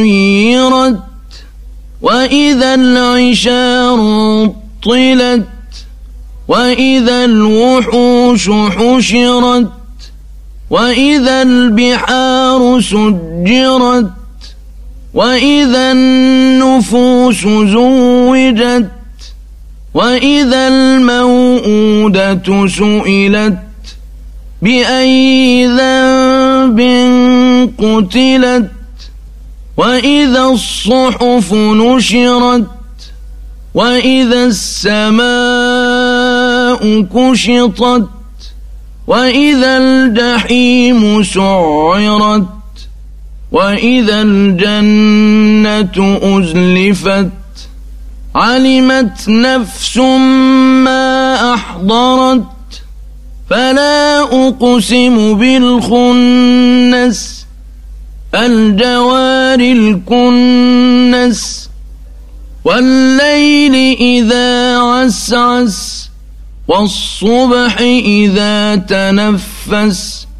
سيرت وإذا العشار عطلت وإذا الوحوش حشرت وإذا البحار سجرت وإذا النفوس زوجت وإذا الموءودة سئلت بأي ذنب قتلت وإذا الصحف نشرت وإذا السماء كشطت وإذا الجحيم سعرت وإذا الجنة أزلفت علمت نفس ما أحضرت فلا أقسم بالخنس الجوار الكنس والليل إذا عسعس والصبح إذا تنفس